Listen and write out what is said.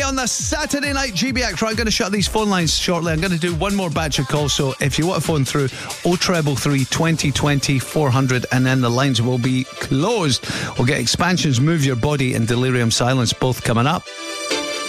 on the Saturday night GB Act. I'm going to shut these phone lines shortly. I'm going to do one more batch of calls. So if you want to phone through, 0333 2020 400, and then the lines will be closed. We'll get Expansions, Move Your Body, and Delirium Silence both coming up.